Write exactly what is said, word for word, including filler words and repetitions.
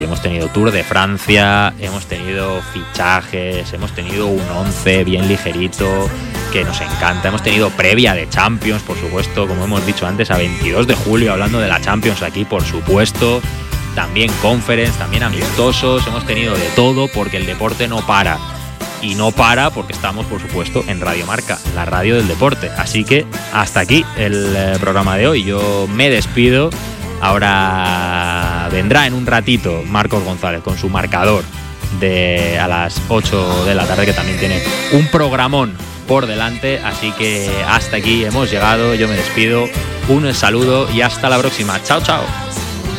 Hemos tenido Tour de Francia, hemos tenido fichajes, hemos tenido un once bien ligerito que nos encanta, hemos tenido previa de Champions, por supuesto, como hemos dicho antes, a veintidós de julio, hablando de la Champions aquí, por supuesto, también Conference, también amistosos, hemos tenido de todo porque el deporte no para. Y no para porque estamos, por supuesto, en Radio Marca, la radio del deporte. Así que hasta aquí el eh, programa de hoy. Yo me despido. Ahora vendrá en un ratito Marcos González con su marcador de a las ocho de la tarde, que también tiene un programón por delante. Así que hasta aquí hemos llegado. Yo me despido. Un saludo y hasta la próxima. Chao, chao.